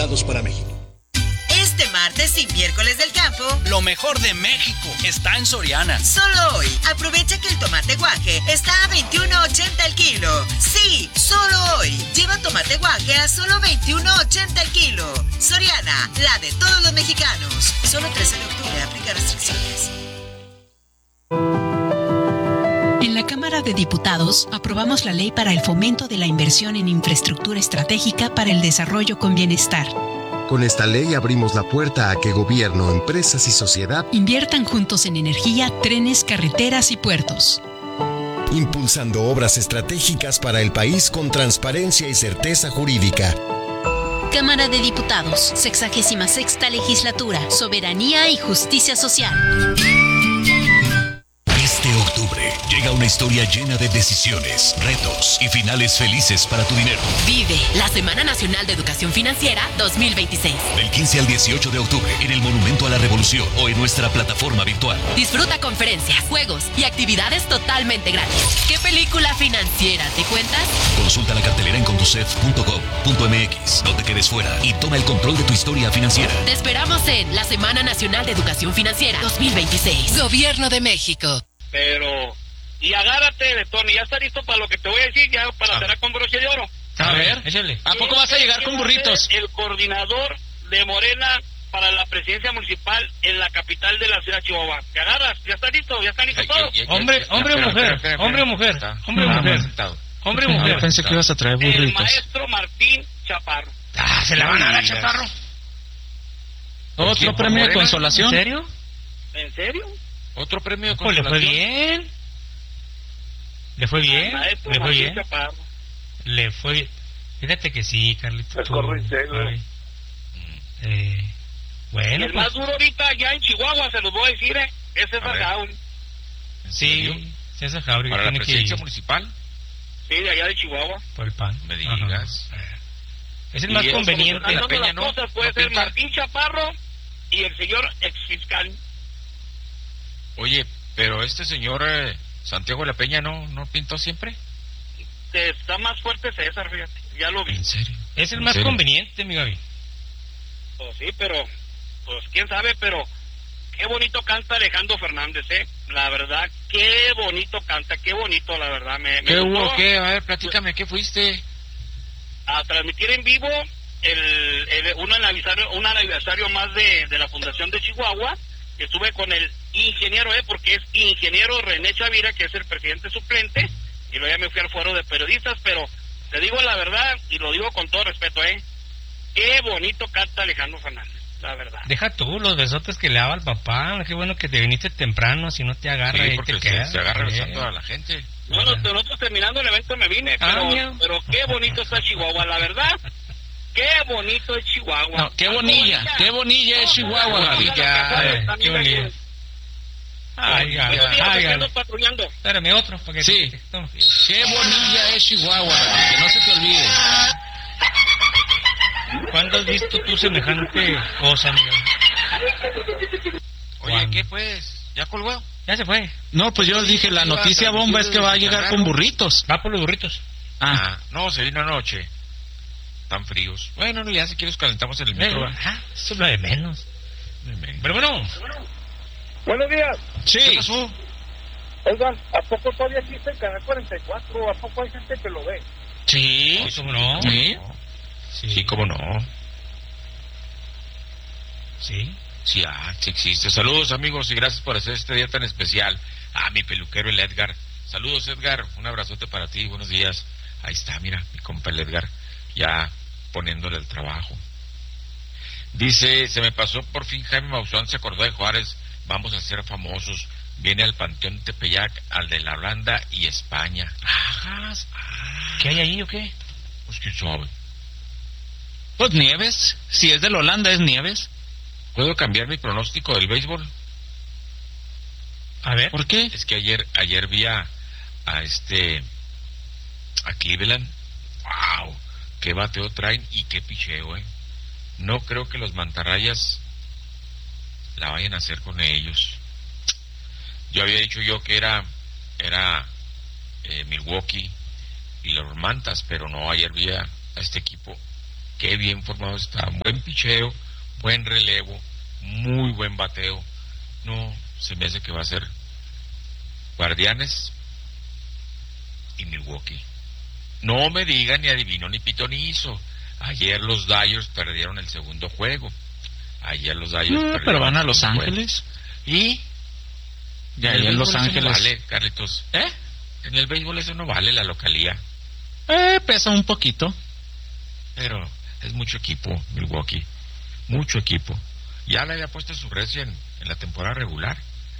Diputados para México. Este martes y miércoles del campo, lo mejor de México está en Soriana. Solo hoy, aprovecha que el tomate guaje está a $21.80 el kilo. Sí, solo hoy. Lleva tomate guaje a solo $21.80 el kilo. Soriana, la de todos los mexicanos. Solo 13 de octubre, aplica restricciones. En la Cámara de Diputados aprobamos la ley para el fomento de la inversión en infraestructura estratégica para el desarrollo con bienestar. Con esta ley abrimos la puerta a que gobierno, empresas y sociedad inviertan juntos en energía, trenes, carreteras y puertos. Impulsando obras estratégicas para el país con transparencia y certeza jurídica. Cámara de Diputados, 66ª Legislatura, Soberanía y Justicia Social. Este octubre llega una historia llena de decisiones, retos y finales felices para tu dinero. Vive la Semana Nacional de Educación Financiera 2026. Del 15 al 18 de octubre en el Monumento a la Revolución o en nuestra plataforma virtual. Disfruta conferencias, juegos y actividades totalmente gratis. ¿Qué película financiera te cuentas? Consulta la cartelera en conducef.gov.mx. No te quedes fuera y toma el control de tu historia financiera. Te esperamos en la Semana Nacional de Educación Financiera 2026. Gobierno de México. Pero, y agárrate de Tony, ya está listo para lo que te voy a decir, ya para cerrar con broche de oro. A ver, échale. ¿A poco vas a llegar con burritos? El coordinador de Morena para la presidencia municipal en la capital de la ciudad de Chihuahua. ¿Te agarras? ¿Ya está listo? ¿Ya está listo todo? Hombre o mujer. Hombre o mujer. Hombre o mujer. Pensé que ibas a traer burritos. El maestro Martín Chaparro. ¿Se la van a dar a Chaparro? ¿Otro premio de consolación? ¿En serio? ¿En serio? ¿Otro premio de consolación? consolación? Le fue bien. Le fue bien. Fíjate que sí, Carlito. El corro en serio. Bueno, y el más duro ahorita ya en Chihuahua, se los voy a decir, es César Jauri. Sí, César Jauri. ¿Para la presidencia municipal? Sí, de allá de Chihuahua. Por el PAN. Me digas. Es el más conveniente. La Peña, ¿no? Cosas puede ser Martín Chaparro y el señor exfiscal. Oye, pero este señor Santiago de la Peña no pintó siempre. Está más fuerte César, fíjate, ya lo vi. ¿En serio? Es el más conveniente, mi Gaby. Pues sí, pero, pues quién sabe, pero qué bonito canta Alejandro Fernández, la verdad, qué bonito canta, qué bonito, la verdad. ¿Qué hubo? ¿Qué? A ver, platícame, ¿qué fuiste? A transmitir en vivo un aniversario más de la Fundación de Chihuahua. Estuve con el ingeniero, porque es ingeniero René Chavira, que es el presidente suplente, y luego ya me fui al foro de periodistas, pero te digo la verdad, y lo digo con todo respeto, qué bonito canta Alejandro Fernández, la verdad. Deja tú los besotes que le daba al papá, qué bueno que te viniste temprano, si no te agarra y te quedas. Se agarra besando a la gente. Bueno, nosotros terminando el evento me vine, pero qué bonito está Chihuahua, la verdad. Qué bonito es Chihuahua. No, qué bonilla es Chihuahua, Gaby. Qué bonilla. Ay, patrullando. Espérame otro para que sí. Qué bonilla es Chihuahua, que no se te olvide. ¿Cuándo has visto tú semejante cosa, amigo? Oye, ¿qué pues? ¿Ya colgó? Ya se fue. No, pues yo les dije, la noticia bomba es que va a llegar con burritos. Va por los burritos. No, se vino anoche. Tan fríos. Bueno, ya si quieres calentamos en el micro. Eso es lo de menos. Pero bueno. Buenos días. Sí. ¿Qué pasó? Oigan, ¿a poco todavía existe el canal 44? ¿A poco hay gente que lo ve? Sí. ¿Cómo no? Sí, cómo no. Sí. Sí, sí existe. Saludos, amigos, y gracias por hacer este día tan especial. Mi peluquero, el Edgar. Saludos, Edgar. Un abrazote para ti. Buenos días. Ahí está, mira, mi compa el Edgar. Ya poniéndole el trabajo. Dice, se me pasó por fin Jaime Maussan, se acordó de Juárez, vamos a ser famosos. Viene al Panteón Tepeyac, al de la Holanda y España. ¿Qué hay ahí o qué? Pues quién sabe. Pues Nieves, si es de la Holanda es Nieves. ¿Puedo cambiar mi pronóstico del béisbol? A ver. ¿Por qué? Es que ayer vi a Cleveland. ¡Wow! Qué bateo traen y qué picheo, No creo que los mantarrayas la vayan a hacer con ellos. Yo había dicho que era Milwaukee y los Mantas, pero no, ayer vi a este equipo qué bien formado está, buen picheo, buen relevo, muy buen bateo. No, se me hace que va a ser Guardianes y Milwaukee. No me digan ni adivino ni pito ni hizo. Ayer los Dodgers perdieron el segundo juego. Pero van a Los Ángeles. ¿Y? Ya ahí en Los Ángeles. No vale, Carlitos. En el béisbol eso no vale, la localía. Pesa un poquito. Pero es mucho equipo, Milwaukee. Mucho equipo. Ya le había puesto su recia en la temporada regular.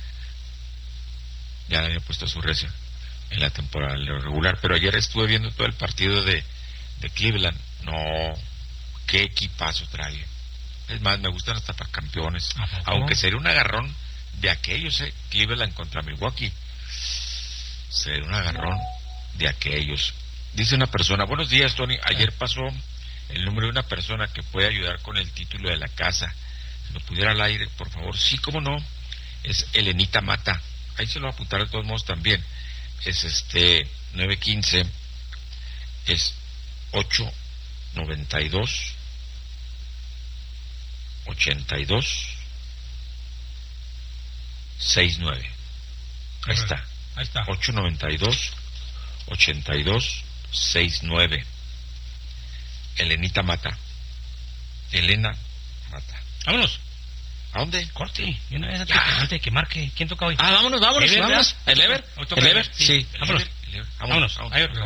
Pero ayer estuve viendo todo el partido de Cleveland. No, qué equipazo trae. Es más, me gustan hasta para campeones. Aunque sería un agarrón de aquellos, Cleveland contra Milwaukee. Sería un agarrón de aquellos. Dice una persona, buenos días, Tony. Ayer pasó el número de una persona que puede ayudar con el título de la casa. Si lo pudiera al aire, por favor. Sí, cómo no. Es Elenita Mata. Ahí se lo voy a apuntar de todos modos también. Es 915. Es 892 82 69. Ahí está. 892 82 69. Elena Mata. Vámonos. ¿A dónde? Corte. Y una vez antes de que marque. ¿Quién toca hoy? Vámonos. ¿El Ever? ¿El Ever? Sí. Vámonos.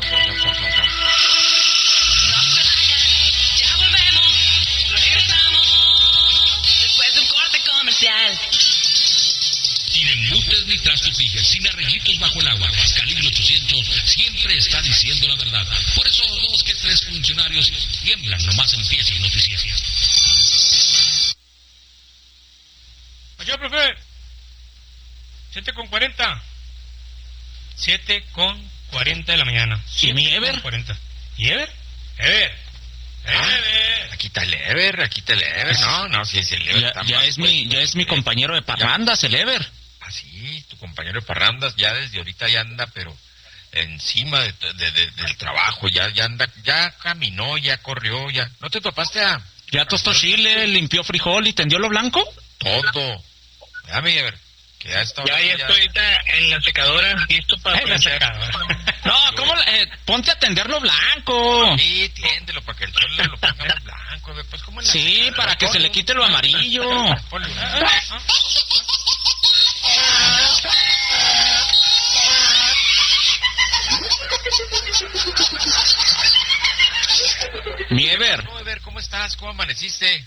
Sin embustes ni trastos fijes, sin arreglitos bajo el agua, Calibre 800 siempre está diciendo la verdad. Por eso 2 que 3 funcionarios tiemblan nomás empieza el noticiero. Oye, profe. 7:40. 7:40 de la mañana. ¿Y mi Ever? ¿Y Ever? Ever. Aquí está el Ever. No, sí, el Ever ya es mi compañero de parrandas, el Ever. Ah, sí, tu compañero de parrandas ya desde ahorita ya anda, pero encima del trabajo, ya anda, ya caminó, ya corrió, ya. ¿No te topaste a...? Ya tostó chile, limpió frijol y tendió lo blanco. Todo. Déjame ver. Que ya está. Ya estoy ahorita en la secadora, listo para planchar. No, ¿cómo? Ponte a tender lo blanco. Sí, tiéndelo para que el sol lo ponga blanco. Pues, ¿cómo sí, para que se le quite lo amarillo. Mi Ever. ¿Cómo estás? ¿Cómo amaneciste?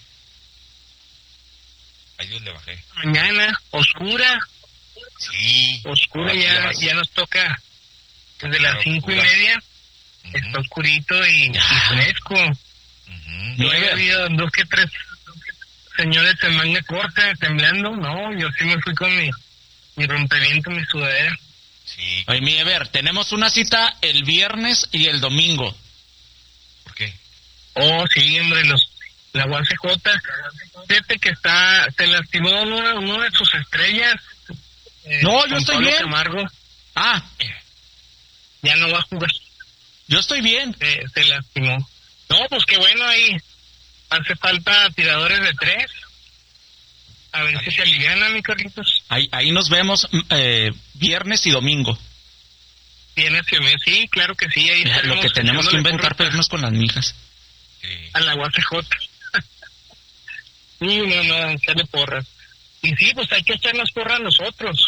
Ahí donde bajé. Mañana, oscura. Sí. Oscura, ya nos toca desde las 5:30. Está oscurito y fresco. No he habido 2 que 3 señores en manga corta temblando. No, yo sí me fui con mi rompeviento, mi sudadera. Sí. Oye, mi Ever, tenemos una cita el viernes y el domingo. ¿Por qué? Oh, sí, hombre, la UACJ, fíjate que se lastimó uno de sus estrellas. No, yo estoy bien. Camargo. Ya no va a jugar. Yo estoy bien. Se lastimó. No, pues qué bueno, ahí hace falta tiradores de 3. A ver si se aliviana, mi Carlitos. Ahí nos vemos viernes y domingo. Viernes y domingo, sí, claro que sí. Ahí lo que tenemos que inventar para irnos con las mijas. A la UACJ. Sí, no, echarle porras. Y sí, pues hay que echarnos porras nosotros.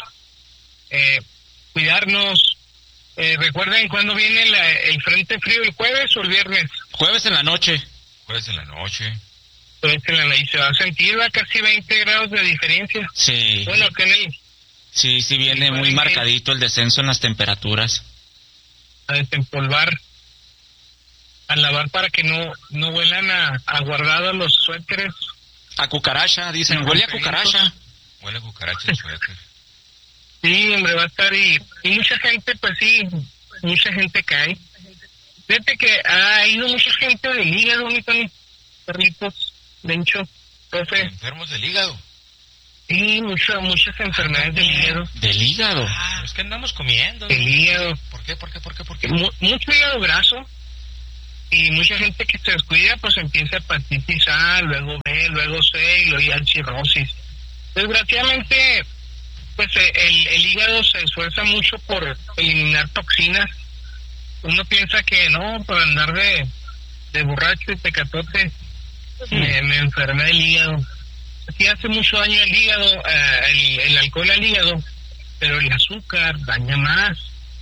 Cuidarnos. Recuerden cuándo viene el frente frío, el jueves o el viernes. Jueves en la noche. Pues en la y se va a sentir a casi 20 grados de diferencia. Sí. Bueno, que en el... Sí, viene muy marcadito el descenso en las temperaturas. A desempolvar, a lavar para que no huelan a guardados los suéteres. A cucaracha, dicen, huele a cucaracha. Huele a cucaracha el suéter. Sí, hombre, va a estar y mucha gente, pues sí, mucha gente cae. Fíjate que ha ido mucha gente del hígado, mi perritos, Bencho, profe. ¿Enfermos del hígado? Sí, muchas enfermedades del hígado. ¿Del hígado? Es que andamos comiendo. Del hígado. ¿Por qué? Mucho hígado graso. Y mucha gente que se descuida, pues empieza hepatitis A, luego B, luego C y luego ya cirrosis. Desgraciadamente, pues el hígado se esfuerza mucho por eliminar toxinas. Uno piensa que no, por andar de borracho y tecatote, me enfermé del hígado. Sí hace mucho daño el hígado, el alcohol al hígado, pero el azúcar daña más.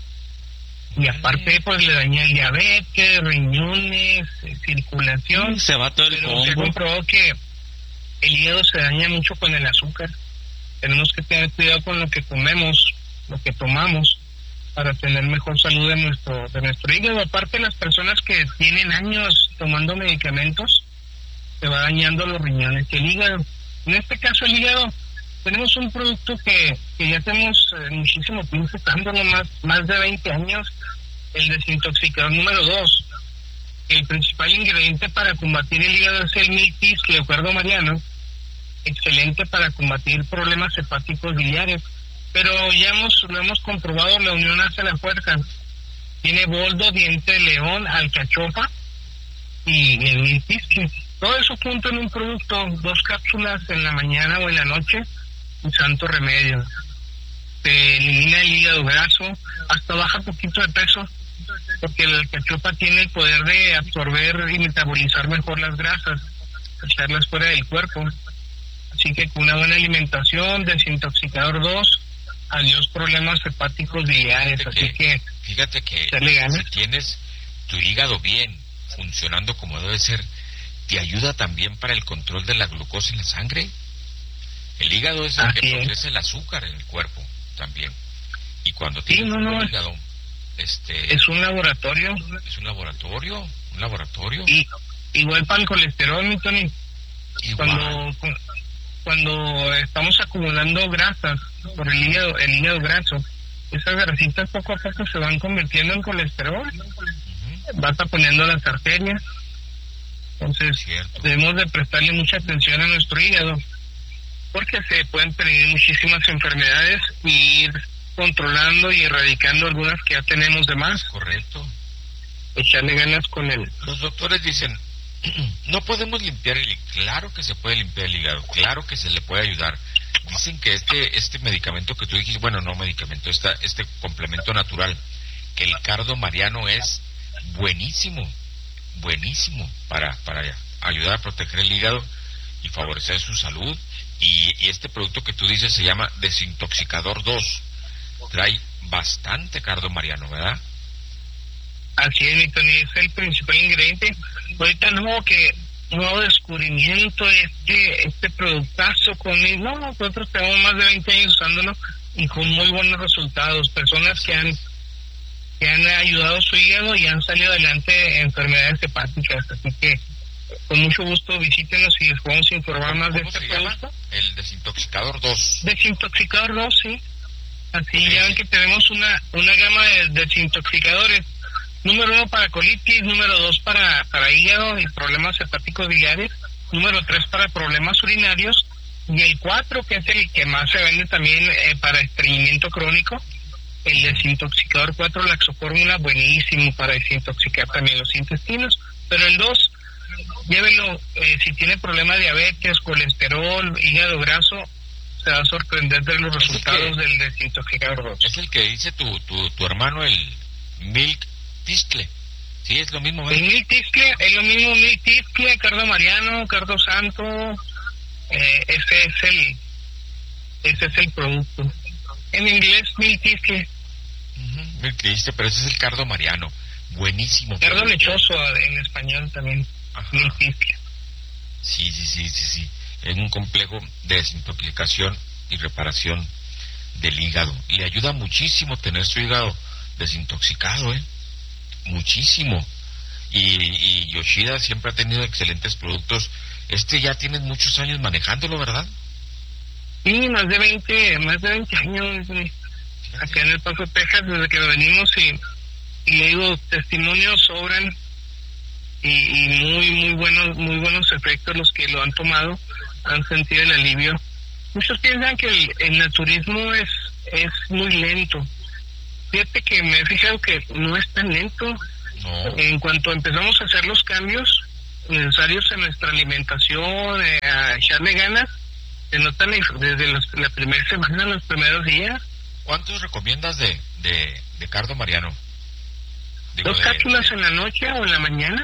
Y aparte, pues le daña el diabetes, riñones, circulación. Se va todo el combo. Se comprobó que el hígado se daña mucho con el azúcar. Tenemos que tener cuidado con lo que comemos, lo que tomamos, para tener mejor salud de nuestro hígado. Aparte, las personas que tienen años tomando medicamentos, se va dañando los riñones y el hígado. En este caso, el hígado, tenemos un producto que ya tenemos muchísimo tiempo usándolo, más de 20 años, el desintoxicador número 2. El principal ingrediente para combatir el hígado es el miltiscle o cardo mariano, excelente para combatir problemas hepáticos biliares. Pero ya lo hemos comprobado, la unión hace la fuerza. Tiene boldo, diente de león, alcachofa y el miltiscle. Todo eso junto en un producto, 2 cápsulas en la mañana o en la noche, un santo remedio. Se elimina el hígado graso, hasta baja poquito de peso, porque la alcachofa tiene el poder de absorber y metabolizar mejor las grasas, echarlas fuera del cuerpo. Así que con una buena alimentación, desintoxicador 2, adiós problemas hepáticos biliares. Fíjate que si tienes tu hígado bien, funcionando como debe ser, te ayuda también para el control de la glucosa en la sangre. El hígado es el que procesa el azúcar en el cuerpo también. Y cuando tienes un hígado, es un laboratorio. Es un laboratorio. Y igual para el colesterol, mi Tony. Cuando estamos acumulando grasas por el hígado graso, esas grasitas poco a poco se van convirtiendo en colesterol. Va taponiendo las arterias. Entonces, debemos de prestarle mucha atención a nuestro hígado, porque se pueden prevenir muchísimas enfermedades y ir controlando y erradicando algunas que ya tenemos de más. Correcto. Echarle ganas con él. Los doctores dicen, no podemos limpiar el hígado. Claro que se puede limpiar el hígado, claro que se le puede ayudar. Dicen que este medicamento que tú dijiste, bueno, no medicamento, este complemento natural, que el cardo mariano es buenísimo para ayudar a proteger el hígado y favorecer su salud. Y este producto que tú dices se llama desintoxicador 2. Trae bastante cardo mariano, ¿verdad? Así es, mi Tony, es el principal ingrediente. Ahorita nuevo descubrimiento, este productazo conmigo. No, nosotros tenemos más de 20 años usándolo y con muy buenos resultados. Personas que han ayudado a su hígado y han salido adelante en enfermedades hepáticas. Así que con mucho gusto visítenos y les podemos informar más de este producto. El desintoxicador 2. Desintoxicador 2, sí. Así ya ven que tenemos una gama de desintoxicadores. Número 1 para colitis, número 2 para hígado y problemas hepáticos biliares, número 3 para problemas urinarios, y el 4, que es el que más se vende también para estreñimiento crónico, el desintoxicador 4 laxofórmula, buenísimo para desintoxicar también los intestinos. Pero el 2, llévelo, si tiene problema de diabetes, colesterol, hígado graso, se va a sorprender de los resultados del desintoxicador 2. Es el que dice tu hermano, el Milk Tiscle. Sí, es lo mismo, ¿verdad? El Miltiscle es lo mismo, Miltiscle, cardo mariano, cardo santo, ese es el producto. En inglés, Miltiscle. Miltiscle, pero ese es el cardo mariano. Buenísimo. Cardo lechoso en español también. Miltiscle. Sí. Es un complejo de desintoxicación y reparación del hígado. Le ayuda muchísimo tener su hígado desintoxicado, muchísimo. Y Yoshida siempre ha tenido excelentes productos. Ya tienes muchos años manejándolo, ¿verdad? Sí, más de 20 años acá en El Paso, Texas, desde que venimos, y le digo, testimonios sobran y muy buenos efectos. Los que lo han tomado han sentido el alivio. Muchos piensan que el naturismo es muy lento. Fíjate que me he fijado que no es tan lento. No. En cuanto empezamos a hacer los cambios necesarios en nuestra alimentación, a echarle ganas, se notan desde la primera semana, los primeros días. ¿Cuántos recomiendas de Cardo Mariano? 2 cápsulas en la noche o en la mañana.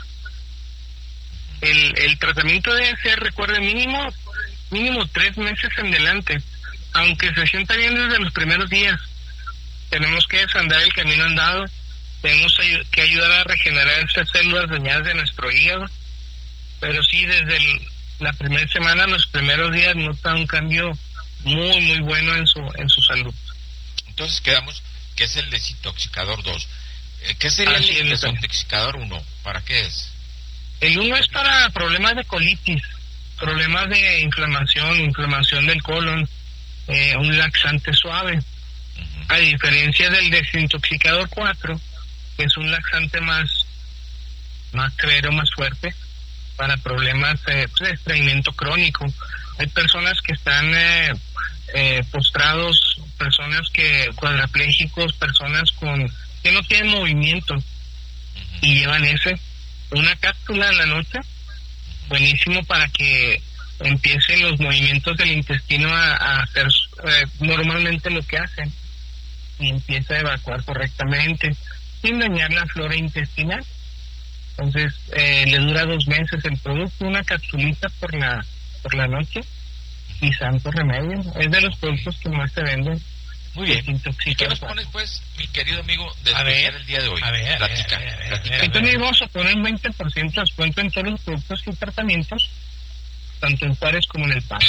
El tratamiento debe ser, recuerde, mínimo 3 meses en adelante, aunque se sienta bien desde los primeros días. Tenemos que desandar el camino andado, tenemos que ayudar a regenerar esas células dañadas de nuestro hígado, pero sí, desde la primera semana, los primeros días, nota un cambio muy, muy bueno en su salud. Entonces quedamos que es el desintoxicador 2. ¿Qué sería el desintoxicador 1? ¿Para qué es? El 1 es para problemas de colitis, problemas de inflamación del colon, un laxante suave. A diferencia del desintoxicador 4, que es un laxante más severo, más fuerte, para problemas de estreñimiento crónico. Hay personas que están postrados, personas cuadraplégicos, personas que no tienen movimiento y llevan una cápsula en la noche, buenísimo para que empiecen los movimientos del intestino a hacer normalmente lo que hacen y empieza a evacuar correctamente sin dañar la flora intestinal. Entonces le dura 2 meses el producto, una capsulita por la noche y santo remedio. Es de los productos que más se venden. Muy bien. ¿Y qué nos pones, pues, mi querido amigo, de especial el día de hoy? Platica. Entonces vamos a poner un 20% de descuento en todos los productos y tratamientos, tanto en Juárez como en El Paso.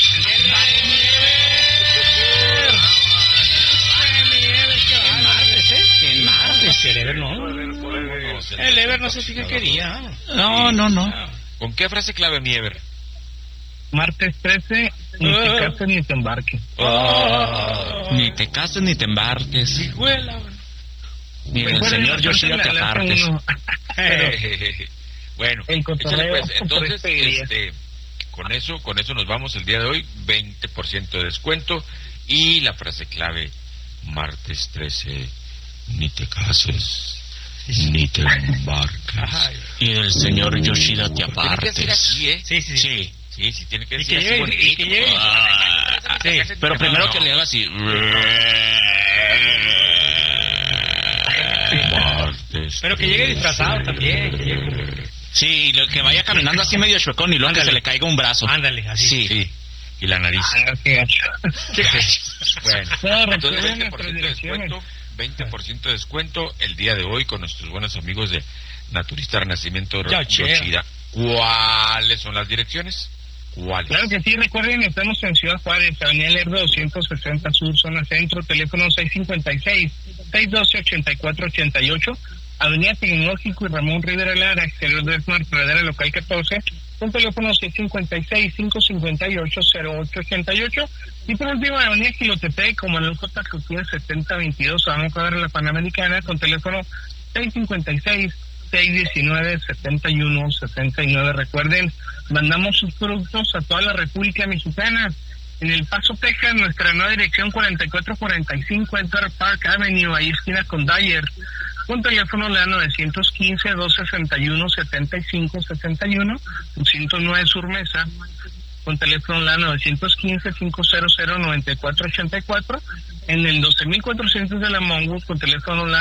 El martes, el Ever no. El Ever no sé si que quería. No. ¿Con qué frase clave, mi Ever? Martes 13, ni te cases ni te embarques. Ni te cases ni te embarques. Ni el señor Yoshida te apartes. Bueno, échale, pues, entonces, con eso nos vamos el día de hoy. 20% de descuento. Y la frase clave, martes 13, ni te cases ni te embarques. Y el señor Yoshida te apartes. Tiene que decir así, Sí. Sí, tiene que decir así. Que llegue. Sí, pero primero que le haga así. Pero que llegue disfrazado también. Sí, lo que vaya caminando así medio chuecón y luego que se le caiga un brazo. Ándale, así. Sí. Y la nariz. Qué gacho. Bueno, entonces 20% de descuento el día de hoy con nuestros buenos amigos de Naturista Renacimiento Yoshida. ¿Cuáles son las direcciones? ¿Cuáles? Claro que sí, recuerden, estamos en Ciudad Juárez, Avenida Lerdo 260 Sur, zona centro, teléfono 656-612-8488, Avenida Tecnológico y Ramón Rivera Lara, exterior de Smart, Pradera Local 14, con teléfono 656-558-0888, y por último, Avenida Gilotepec, como en el J. Gutiérrez 7022, vamos a ver la Panamericana, con teléfono 656-619-7169. Recuerden, mandamos sus productos a toda la República Mexicana. En El Paso, Texas, nuestra nueva dirección 4445 Edward Park Avenue, ahí esquina con Dyer. Con teléfono la 915-261-7571, 109 Sur Mesa. Con teléfono la 915-500-9484. En el 12400 de la Mongo, con teléfono la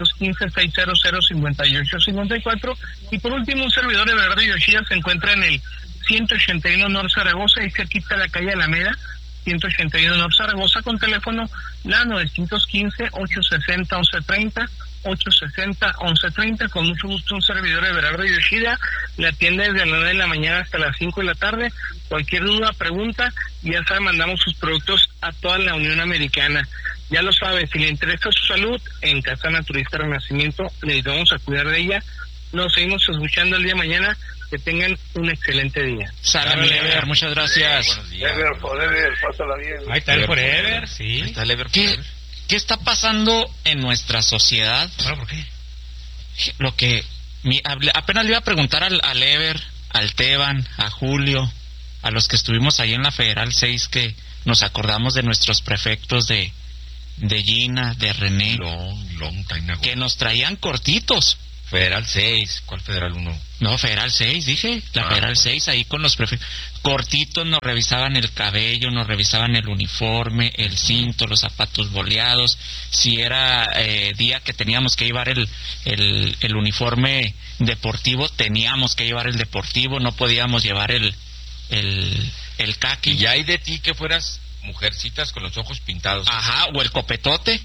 915-600-5854. Y por último, un servidor de Everardo Yoshida se encuentra en el 181 North Zaragoza, y cerquita de la calle Alameda, 181 North Zaragoza, con teléfono la 915-860-1130, 860-1130. Con mucho gusto, un servidor de Everardo Yoshida le atiende desde las 9 de la mañana hasta las 5 de la tarde. Cualquier duda, pregunta, ya sabe, mandamos sus productos a toda la Unión Americana. Ya lo sabe, si le interesa su salud, en Casa Naturista Renacimiento le ayudamos a cuidar de ella. Nos seguimos escuchando el día de mañana. Que tengan un excelente día. Sálame, Ever, muchas gracias. Buenos días. Ever Forever, pásala bien. Ahí está el Forever, sí. Ahí está el Ever Forever. ¿Qué está pasando en nuestra sociedad? ¿Por qué? Lo que apenas le iba a preguntar al Ever, al Teban, a Julio, a los que estuvimos ahí en la Federal 6, que nos acordamos de nuestros prefectos de Gina, de René, long time ago, que nos traían cortitos. Federal 6, ¿cuál Federal 1? No, Federal 6, dije, la Federal 6, ahí con los prefectos. Cortitos nos revisaban el cabello, nos revisaban el uniforme, el cinto, los zapatos boleados. Si era día que teníamos que llevar el uniforme deportivo, teníamos que llevar el deportivo, no podíamos llevar el caqui. Y ya hay de ti que fueras mujercitas con los ojos pintados. Ajá, o el copetote.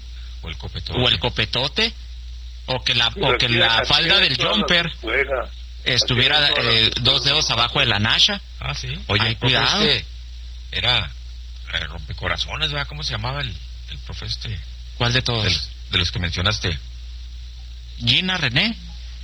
O que la falda del jumper estuviera 2 dedos abajo de la nasha. Ah, sí. Oye, cuidado. Era rompecorazones, ¿verdad? ¿Cómo se llamaba el profe este? ¿Cuál de todos? De los que mencionaste. Gina, René,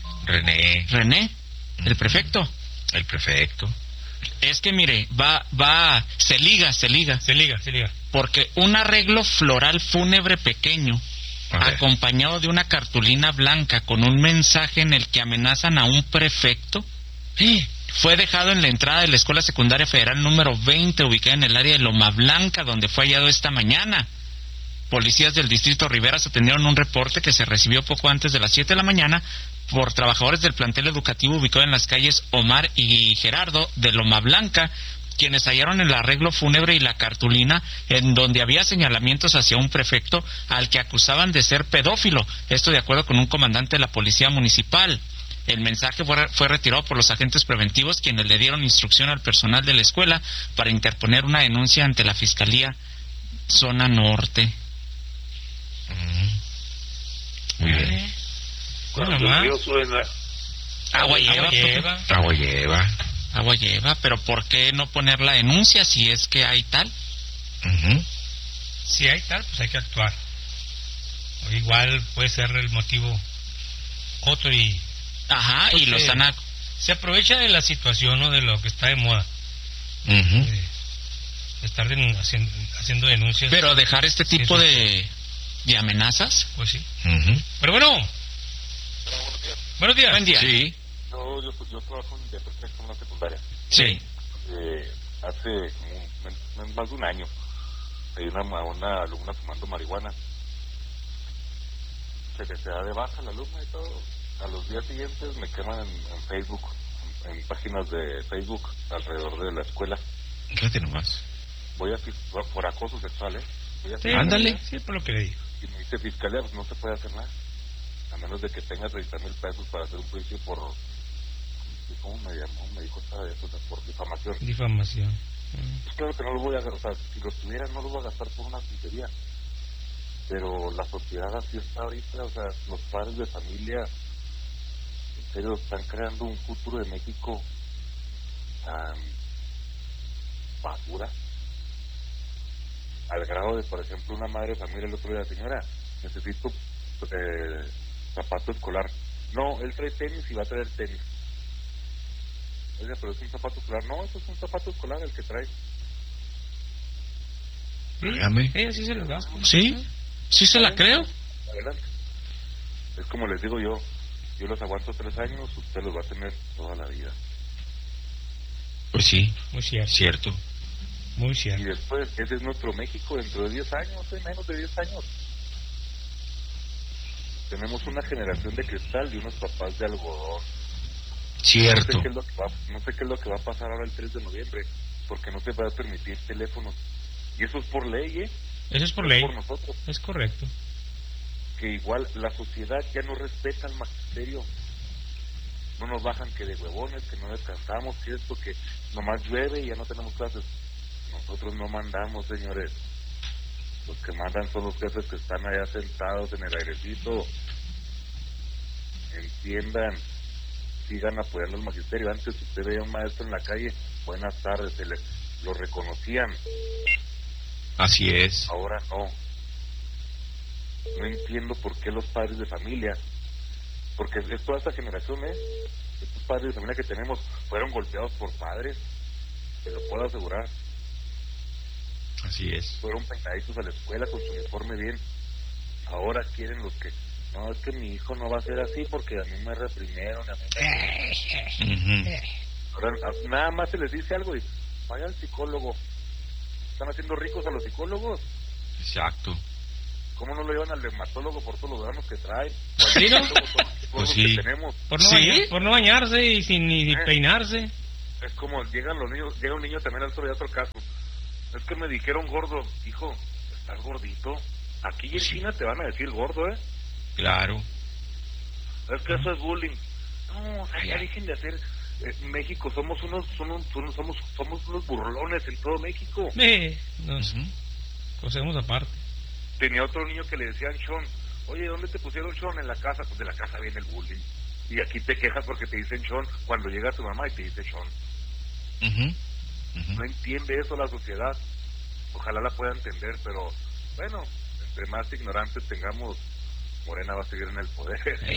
el prefecto. El prefecto. Es que mire, se liga. Porque un arreglo floral fúnebre pequeño, acompañado de una cartulina blanca con un mensaje en el que amenazan a un prefecto, fue dejado en la entrada de la Escuela Secundaria Federal número 20, ubicada en el área de Loma Blanca, donde fue hallado esta mañana. Policías del Distrito Rivera atendieron un reporte que se recibió poco antes de las 7 de la mañana por trabajadores del plantel educativo ubicado en las calles Omar y Gerardo de Loma Blanca, quienes hallaron el arreglo fúnebre y la cartulina en donde había señalamientos hacia un prefecto al que acusaban de ser pedófilo. Esto de acuerdo con un comandante de la policía municipal. El mensaje fue retirado por los agentes preventivos, quienes le dieron instrucción al personal de la escuela para interponer una denuncia ante la Fiscalía Zona Norte. Muy bien. Agua lleva, pero ¿por qué no poner la denuncia si es que hay tal? Si hay tal, pues hay que actuar. O igual puede ser el motivo otro y... Ajá, y lo están... Se aprovecha de la situación o de lo que está de moda. Estar haciendo denuncias. Pero dejar este tipo de amenazas. Pues sí. Pero bueno. Buenos días. Buen día. Sí. Yo trabajo de prefecto en la secundaria. Sí. Hace más de un año hay una alumna fumando marihuana. Se da de baja la alumna y todo. A los días siguientes me queman en Facebook, en páginas de Facebook alrededor de la escuela. Fíjate nomás. Por acoso sexual, Ándale. Sí, por lo que le digo. Y me dice fiscalía, pues no se puede hacer nada. A menos de que tengas 30,000 pesos para hacer un juicio por... ¿Cómo me llamó? Me dijo eso, por difamación. Pues claro que no lo voy a gastar. O sea, si lo tuviera, no lo voy a gastar por una tontería. Pero la sociedad así está ahorita. O sea, los padres de familia, en serio, están creando un futuro de México tan basura. Al grado de, por ejemplo, una madre de familia el otro día, señora, necesito zapato escolar. No, él trae tenis y va a traer tenis. Oiga, pero es un zapato escolar. No, eso es un zapato escolar el que trae. Ella sí se lo da. Sí, sí se la creo. Adelante. Es como les digo yo los aguanto 3 años, usted los va a tener toda la vida. Pues sí, muy cierto. Cierto. Muy cierto. Y después, ese es nuestro México dentro de 10 años, menos de 10 años. Tenemos una generación de cristal y unos papás de algodón. Cierto. No sé qué es lo que va a pasar ahora el 3 de noviembre, porque no se va a permitir teléfonos. Y eso es por ley, Eso es por ley. Por nosotros. Es correcto. Que igual la sociedad ya no respeta el magisterio. No nos bajan que de huevones, que no descansamos, que esto, que nomás llueve y ya no tenemos clases. Nosotros no mandamos, señores. Los que mandan son los jefes que están allá sentados en el airecito. Entiendan, sigan apoyando al magisterio. Antes usted veía a un maestro en la calle, buenas tardes, lo reconocían. Así es. Ahora no. No entiendo por qué los padres de familia, porque es toda esta generación, estos padres de familia que tenemos fueron golpeados por padres, te lo puedo asegurar. Así es. Fueron peinaditos a la escuela con su uniforme bien. Ahora quieren los que... No, es que mi hijo no va a ser así porque a mí me reprimieron. Ahora, nada más se les dice algo y vaya al psicólogo. Están haciendo ricos a los psicólogos. Exacto. ¿Cómo no lo llevan al dermatólogo por todos los granos que traen? ¿Sí, no? Pues sí. Por no bañarse y sin ni peinarse. Es como llegan los niños, llega un niño también al otro caso. Es que me dijeron gordo, hijo, estás gordito. Aquí en China te van a decir gordo, ¿eh? Claro. Es que eso es bullying. No, o sea, ya dejen de hacer. México somos unos burlones en todo México. Cosemos aparte. Tenía otro niño que le decían Sean. Oye, ¿dónde te pusieron Sean? En la casa. Pues de la casa viene el bullying. Y aquí te quejas porque te dicen Sean cuando llega tu mamá y te dice Sean. No entiende eso la sociedad. Ojalá la pueda entender, pero bueno, entre más ignorantes tengamos, Morena va a seguir en el poder.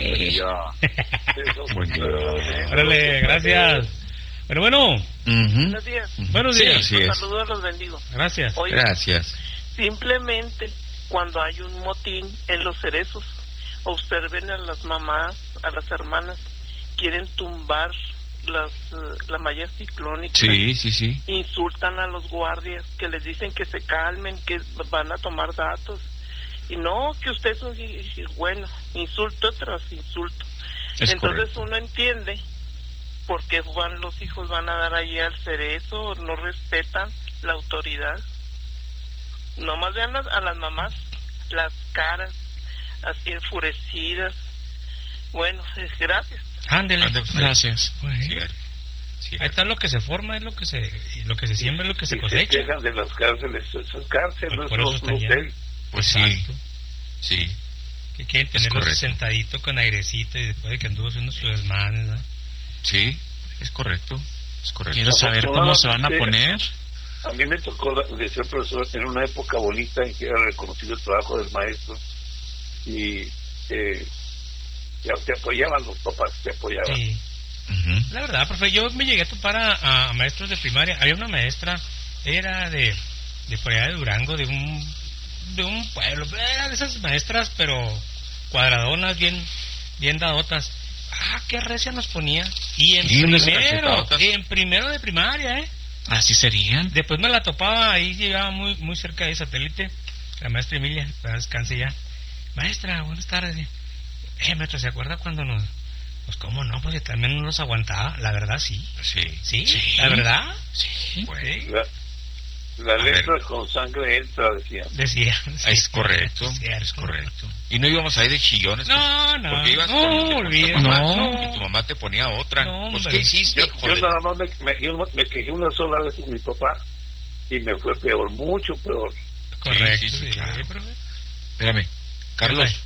Órale, gracias. Pero bueno. Buenos días. Buenos días. Sí, saludos, los bendigo. Gracias. Oye, gracias. Simplemente cuando hay un motín en los cerezos, observen a las mamás, a las hermanas, quieren tumbar la malla ciclónica. Sí. Insultan a los guardias, que les dicen que se calmen, que van a tomar datos. Y no, que usted es un... Bueno, insulto tras insulto. Entonces correcto. uno entiende por qué los hijos van a dar allí al cerezo, no respetan la autoridad. Nomás vean a las mamás, las caras así enfurecidas. Bueno, gracias. Ándele. Gracias. Sí. Ahí está lo que se forma, es lo que se siembra, es lo que se cosecha. Se quejan de las cárceles, esas cárceles, por eso están llenas. Pues sí. Que quieren tenerlo sentadito con airecito y después de que anduvo haciendo sus desmanes, ¿no? Sí, es correcto. Quiero saber cómo se van a poner. A mí me tocó de ser profesor en una época bonita en que era reconocido el trabajo del maestro y te apoyaban los papás, te apoyaban. Sí. La verdad, profe, yo me llegué a topar a maestros de primaria. Había una maestra, era de por allá de Durango, de un pueblo, era de esas maestras, pero cuadradonas, bien dadotas. Qué recia nos ponía. Y en primero de primaria, Así serían. Después me la topaba, ahí llegaba muy cerca de Satélite, la maestra Emilia, para descanse ya. Maestra, buenas tardes. Maestra, ¿se acuerda cuando nos... Pues cómo no, pues también no nos aguantaba, la verdad sí. Sí, la verdad. Sí. Pues, la letra con sangre entra, decía. Es correcto, es correcto. Y no íbamos ahí de chillones. No. Porque ibas con tu mamá, y tu mamá te ponía otra. Pues ¿qué hiciste? Yo nada más me quejé una sola vez con mi papá y me fue peor, mucho peor. Correcto, sí, claro. Espérame, Carlos.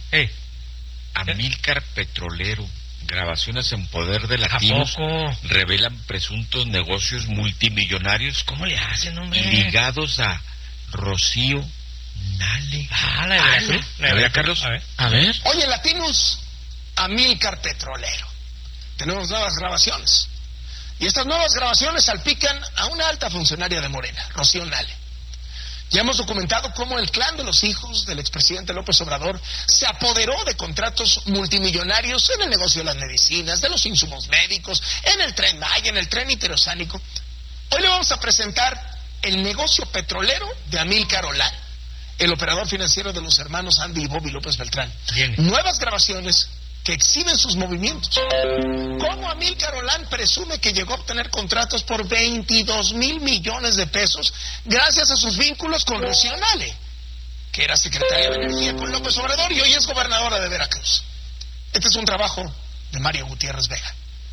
Amílcar Petrolero. Grabaciones en poder de latinos revelan presuntos negocios multimillonarios. ¿Cómo le hacen, hombre? Ligados a Rocío Nale. La de Veracruz. A ver, Carlos. A ver. Oye, latinos, Amílcar Petrolero. Tenemos nuevas grabaciones. Y estas nuevas grabaciones salpican a una alta funcionaria de Morena, Rocío Nale. Ya hemos documentado cómo el clan de los hijos del expresidente López Obrador se apoderó de contratos multimillonarios en el negocio de las medicinas, de los insumos médicos, en el Tren Maya, en el tren interoceánico. Hoy le vamos a presentar el negocio petrolero de Amílcar Olán, el operador financiero de los hermanos Andy y Bobby López Beltrán. Nuevas grabaciones que exhiben sus movimientos. Cómo Amílcar Olán presume que llegó a obtener contratos por 22 mil millones de pesos gracias a sus vínculos con Rocío Nale, que era secretaria de Energía con López Obrador y hoy es gobernadora de Veracruz. Este es un trabajo de Mario Gutiérrez Vega.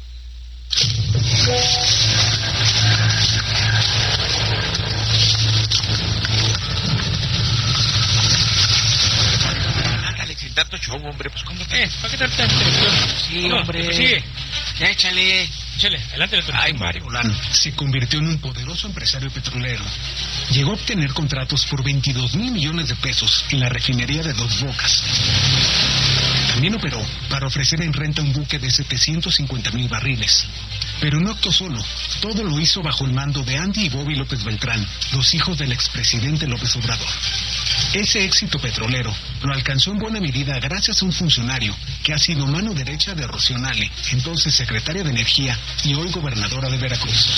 Tanto show, hombre, pues ¿cómo te... ¿Para qué tanta introducción? Sí, hombre. Sigue. Ya échale, adelante. Ay, Mario Olán. Se convirtió en un poderoso empresario petrolero. Llegó a obtener contratos por 22 mil millones de pesos en la refinería de Dos Bocas. También operó para ofrecer en renta un buque de 750,000 barriles. Pero no actuó solo. Todo lo hizo bajo el mando de Andy y Bobby López Beltrán, los hijos del expresidente López Obrador. Ese éxito petrolero lo alcanzó en buena medida gracias a un funcionario que ha sido mano derecha de Rocío Nale, entonces secretaria de Energía y hoy gobernadora de Veracruz.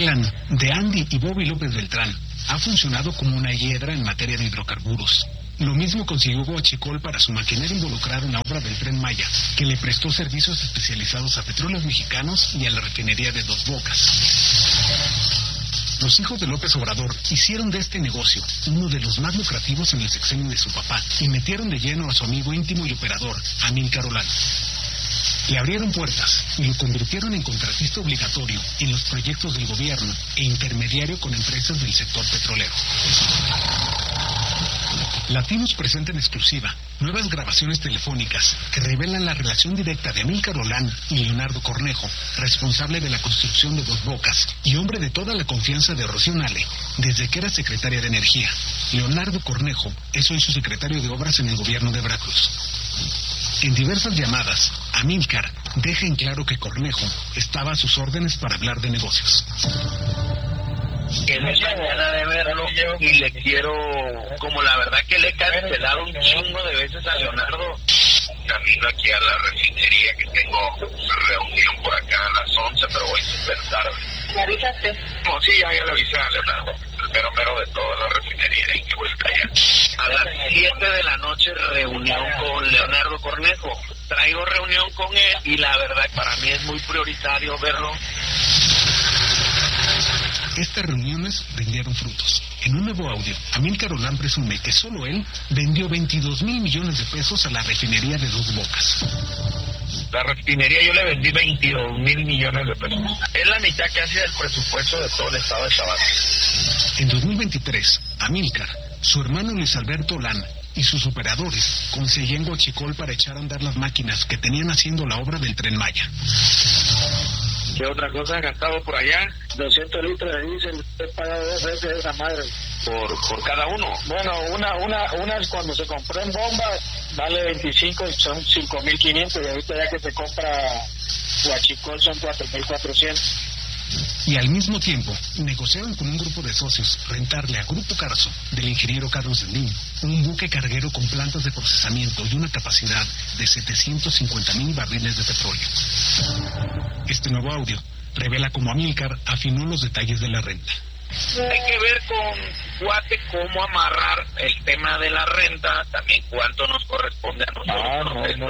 clan de Andy y Bobby López Beltrán ha funcionado como una hiedra en materia de hidrocarburos. Lo mismo consiguió Huachicol para su maquinaria involucrada en la obra del Tren Maya, que le prestó servicios especializados a Petróleos Mexicanos y a la refinería de Dos Bocas. Los hijos de López Obrador hicieron de este negocio uno de los más lucrativos en el sexenio de su papá y metieron de lleno a su amigo íntimo y operador, Amílcar Olano. Le abrieron puertas y lo convirtieron en contratista obligatorio en los proyectos del gobierno e intermediario con empresas del sector petrolero. Latinos presenta en exclusiva nuevas grabaciones telefónicas que revelan la relación directa de Amílcar Olano y Leonardo Cornejo, responsable de la construcción de Dos Bocas y hombre de toda la confianza de Rocío Nale desde que era secretaria de Energía. Leonardo Cornejo es hoy su secretario de Obras en el gobierno de Veracruz. En diversas llamadas, Amílcar deja en claro que Cornejo estaba a sus órdenes para hablar de negocios. Que no es mañana de verlo y le quiero, como la verdad que le he cancelado un chingo de veces a Leonardo. Camino aquí a la refinería, que tengo reunión por acá a las 11, pero voy súper tarde. ¿Me avisaste? No, sí, ya le avisé a Leonardo, pero de toda la refinería y que voy a estar allá. A las 7 de la noche reunión con Leonardo Cornejo. Traigo reunión con él y la verdad para mí es muy prioritario verlo. Estas reuniones rindieron frutos. En un nuevo audio, Amílcar Olano presume que solo él vendió 22,000 millones de pesos a la refinería de Dos Bocas. La refinería yo le vendí 22,000 millones de pesos. Es la mitad casi del presupuesto de todo el estado de Tabasco. En 2023, Amílcar, su hermano Luis Alberto Olano y sus operadores conseguían Huachicol para echar a andar las máquinas que tenían haciendo la obra del Tren Maya. ¿Qué otra cosa ha gastado por allá? 200 litros de diésel, he pagado 2 veces esa madre. ¿Por cada uno? Bueno, una cuando se compró en bomba vale 25 y son 5,500 y ahorita ya que se compra Huachicol son 4,400. Y al mismo tiempo, negociaron con un grupo de socios rentarle a Grupo Carso, del ingeniero Carlos Slim, un buque carguero con plantas de procesamiento y una capacidad de 750,000 barriles de petróleo. Este nuevo audio revela cómo Amílcar afinó los detalles de la renta. Hay que ver con Guate cómo amarrar el tema de la renta, también cuánto nos corresponde a nosotros. Es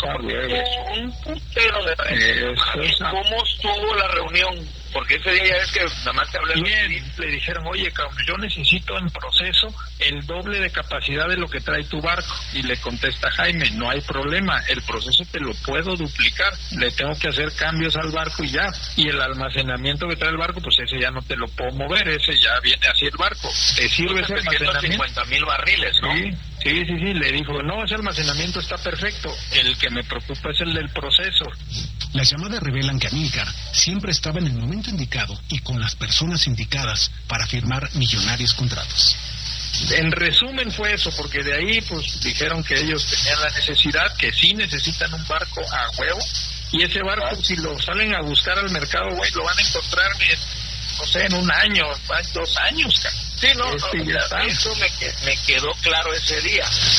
un puntero de renta. ¿Cómo estuvo la reunión? Porque ese día ya ves que nada más te hablé. Bien, le dijeron, oye, cabrón, yo necesito en proceso el doble de capacidad de lo que trae tu barco. Y le contesta Jaime, no hay problema, el proceso te lo puedo duplicar, le tengo que hacer cambios al barco y ya. Y el almacenamiento que trae el barco, pues ese ya no te lo puedo mover, ese ya viene así el barco. ¿Te sirve ese almacenamiento? 50,000 barriles, ¿no? Sí, le dijo, no, ese almacenamiento está perfecto, el que me preocupa es el del proceso. Las llamadas revelan que Amílcar siempre estaba en el momento indicado y con las personas indicadas para firmar millonarios contratos. En resumen fue eso, porque de ahí pues dijeron que ellos tenían la necesidad, que sí necesitan un barco a huevo, y ese barco si lo salen a buscar al mercado, güey, lo van a encontrar no sé, en 1 año, 2 años, cara. Sí, eso me quedó claro ese día.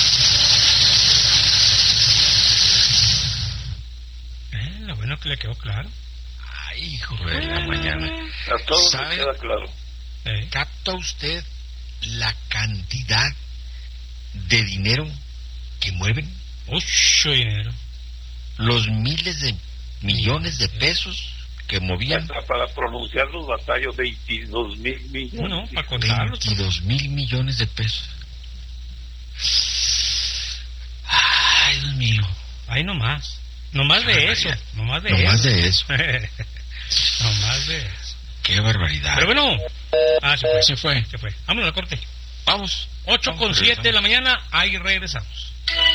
Lo bueno que le quedó claro. Ay, hijo de la mañana. A todos les queda claro. ¿Capta usted la cantidad de dinero que mueven? Mucho dinero. Los miles de millones de pesos que movían. Hasta para pronunciar los batallos, 22,000 millones. No, para contarlos. 22,000 millones de pesos. Ay, Dios mío. Ahí nomás. Nomás de eso. Nomás de eso. Qué barbaridad. Pero bueno. Se fue. Vámonos al corte. Vamos. 8:07 de la mañana. Ahí regresamos.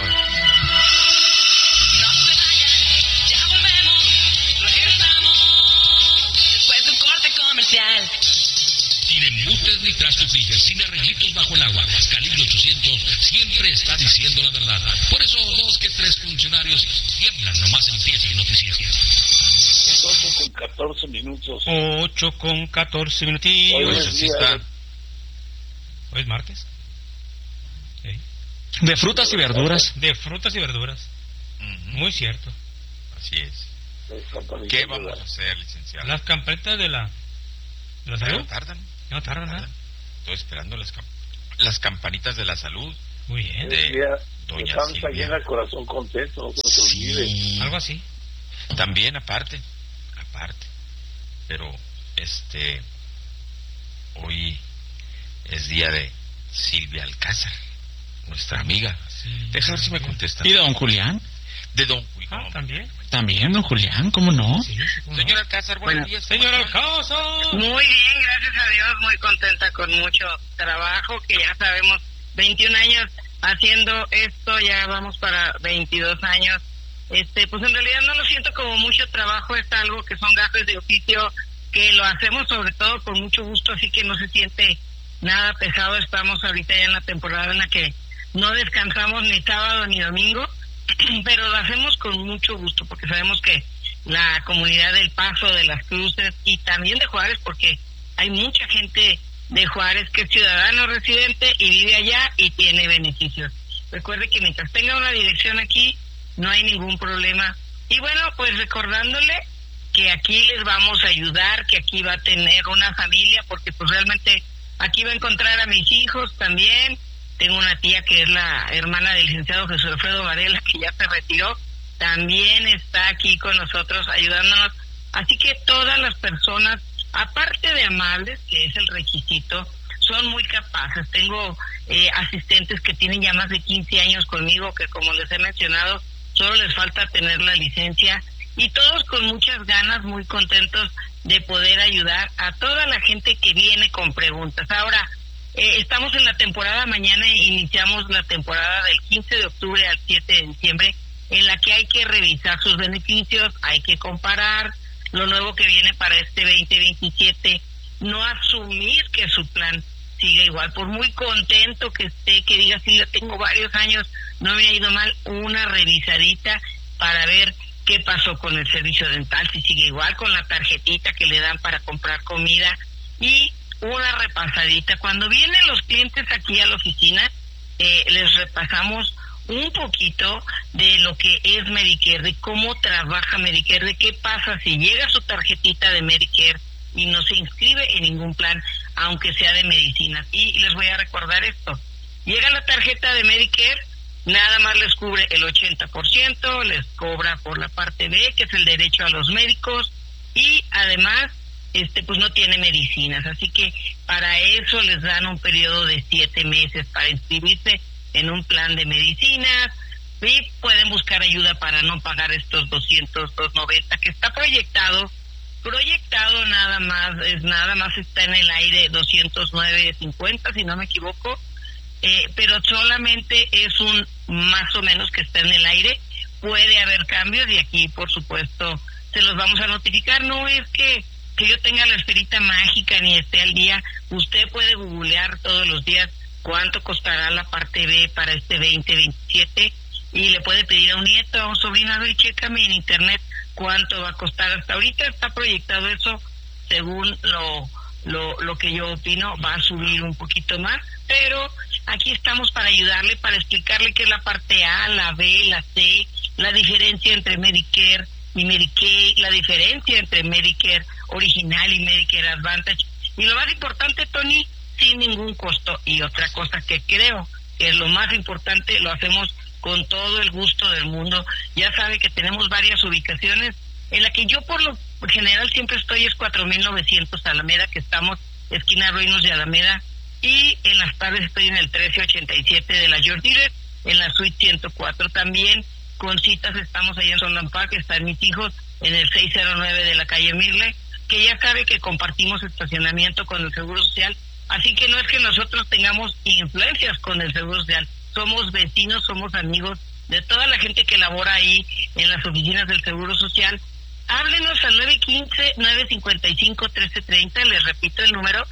Sin embustes ni trastupillas, sin arreglitos bajo el agua, Calibre 800 siempre está diciendo la verdad. Por eso 2 que 3 funcionarios tiemblan nomás empieza el noticiero. 8:14 minutos. 8:14 minutillos. Hoy es martes. De frutas y verduras. De frutas y verduras. Muy cierto. Así es. ¿Qué vamos a hacer, licenciado? Las campanitas de la ¿La salud? No tardan, nada. Estoy esperando las campanitas de la salud. Muy bien. De doña Silvia. Llena el corazón contento, no se olvide. Algo así. También aparte. Pero hoy es día de Silvia Alcázar, nuestra amiga. Deja ver si me contesta. ¿Y don Julián? De don Julián. También. También, don Julián, ¿cómo no? Sí, señor Alcázar, buenos días. Señor Alcázar. Muy bien, gracias a Dios, muy contenta con mucho trabajo, que ya sabemos, 21 años haciendo esto, ya vamos para 22 años. Pues en realidad no lo siento como mucho trabajo, es algo que son gajes de oficio, que lo hacemos sobre todo con mucho gusto, así que no se siente nada pesado. Estamos ahorita ya en la temporada en la que no descansamos ni sábado ni domingo, pero lo hacemos con mucho gusto, porque sabemos que la comunidad del Paso, de Las Cruces y también de Juárez, porque hay mucha gente de Juárez que es ciudadano residente y vive allá y tiene beneficios. Recuerde que mientras tenga una dirección aquí, no hay ningún problema. Y bueno, pues recordándole que aquí les vamos a ayudar, que aquí va a tener una familia, porque pues realmente aquí va a encontrar a mis hijos también. Tengo una tía que es la hermana del licenciado Jesús Alfredo Varela, que ya se retiró, también está aquí con nosotros ayudándonos. Así que todas las personas, aparte de amables, que es el requisito, son muy capaces. Tengo asistentes que tienen ya más de 15 años conmigo, que como les he mencionado, solo les falta tener la licencia, y todos con muchas ganas, muy contentos de poder ayudar a toda la gente que viene con preguntas. Ahora, estamos en la temporada, mañana iniciamos la temporada del 15 de octubre al 7 de diciembre, en la que hay que revisar sus beneficios, hay que comparar lo nuevo que viene para este 2027, no asumir que su plan siga igual, por muy contento que esté, que diga, sí, ya tengo varios años, no me ha ido mal, una revisadita para ver qué pasó con el servicio dental, si sigue igual, con la tarjetita que le dan para comprar comida, y una repasadita. Cuando vienen los clientes aquí a la oficina, les repasamos un poquito de lo que es Medicare, de cómo trabaja Medicare, de qué pasa si llega su tarjetita de Medicare y no se inscribe en ningún plan, aunque sea de medicinas. Y les voy a recordar esto: llega la tarjeta de Medicare, nada más les cubre el 80%, les cobra por la parte B, que es el derecho a los médicos, y además pues no tiene medicinas, así que para eso les dan un periodo de 7 meses para inscribirse en un plan de medicinas, y pueden buscar ayuda para no pagar estos 290 que está proyectado nada más está en el aire 209.50 si no me equivoco, pero solamente es un más o menos que está en el aire. Puede haber cambios y aquí por supuesto se los vamos a notificar. No es que yo tenga la esferita mágica ni esté al día. Usted puede googlear todos los días cuánto costará la parte B para este 2027 y le puede pedir a un nieto, a un sobrino, a ver, chécame en internet cuánto va a costar. Hasta ahorita está proyectado eso, según lo que yo opino, va a subir un poquito más, pero aquí estamos para ayudarle, para explicarle qué es la parte A, la B, la C, la diferencia entre Medicare y Medicaid, la diferencia entre Medicare original y Medicare Advantage, y lo más importante, Tony, sin ningún costo. Y otra cosa que creo que es lo más importante, lo hacemos con todo el gusto del mundo. Ya sabe que tenemos varias ubicaciones, en la que yo por lo general siempre estoy, es 4900 Alameda, que estamos esquina Ruinos de Alameda, y en las tardes estoy en el 1387 de la George Diller, en la suite 104. También con citas estamos ahí en Solon Park, están mis hijos en el 609 de la calle Mirle, que ya sabe que compartimos estacionamiento con el Seguro Social, así que no es que nosotros tengamos influencias con el Seguro Social, somos vecinos, somos amigos de toda la gente que labora ahí en las oficinas del Seguro Social. Háblenos al 915-955-1330, les repito el número,